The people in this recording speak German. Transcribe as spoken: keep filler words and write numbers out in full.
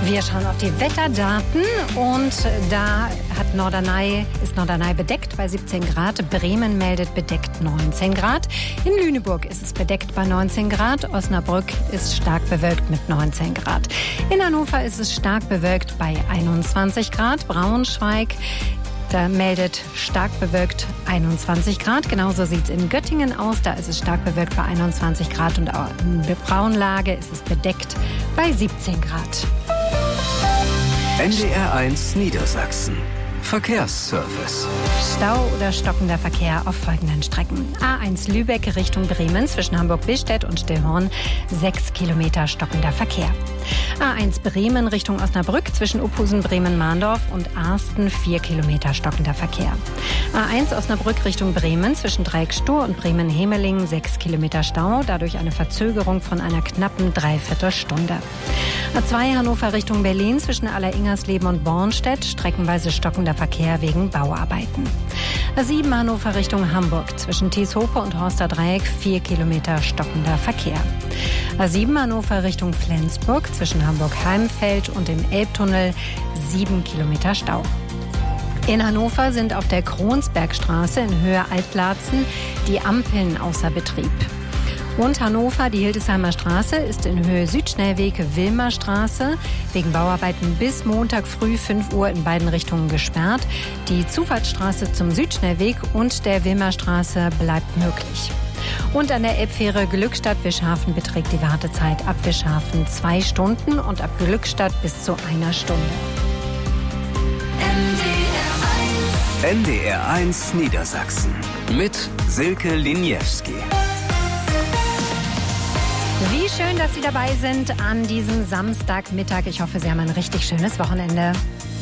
Wir schauen auf die Wetterdaten und da hat Norderney, ist Norderney bedeckt bei siebzehn Grad. Bremen meldet bedeckt neunzehn Grad. In Lüneburg ist es bedeckt bei neunzehn Grad. Osnabrück ist stark bewölkt mit neunzehn Grad. In Hannover ist es stark bewölkt bei einundzwanzig Grad. Braunschweig Da meldet stark bewölkt einundzwanzig Grad. Genauso sieht es in Göttingen aus. Da ist es stark bewölkt bei einundzwanzig Grad und in der Braunlage ist es bedeckt bei siebzehn Grad. N D R eins Niedersachsen. Verkehrsservice. Stau oder stockender Verkehr auf folgenden Strecken. A eins Lübeck Richtung Bremen zwischen Hamburg-Billstedt und Stillhorn sechs Kilometer stockender Verkehr. A eins Bremen Richtung Osnabrück zwischen Uphusen, Bremen-Mahndorf und Arsten vier Kilometer stockender Verkehr. A eins Osnabrück Richtung Bremen zwischen Dreieck-Stur und Bremen-Hemeling sechs Kilometer Stau, dadurch eine Verzögerung von einer knappen Dreiviertelstunde. A zwei Hannover Richtung Berlin zwischen Aller-Ingersleben und Bornstedt streckenweise stockender Verkehr wegen Bauarbeiten. A sieben Hannover Richtung Hamburg zwischen Thieshope und Horster Dreieck vier Kilometer stockender Verkehr. A sieben Hannover Richtung Flensburg zwischen Hamburg-Heimfeld und dem Elbtunnel sieben Kilometer Stau. In Hannover sind auf der Kronsbergstraße in Höhe Altlatzen die Ampeln außer Betrieb. Und Hannover, die Hildesheimer Straße, ist in Höhe Südschnellweg Wilmerstraße wegen Bauarbeiten bis Montag früh fünf Uhr in beiden Richtungen gesperrt. Die Zufahrtsstraße zum Südschnellweg und der Wilmerstraße bleibt möglich. Und an der Elbfähre Glückstadt-Wischhafen beträgt die Wartezeit ab Wischhafen zwei Stunden und ab Glückstadt bis zu einer Stunde. N D R eins Niedersachsen mit Silke Liniewski. Wie schön, dass Sie dabei sind an diesem Samstagmittag. Ich hoffe, Sie haben ein richtig schönes Wochenende.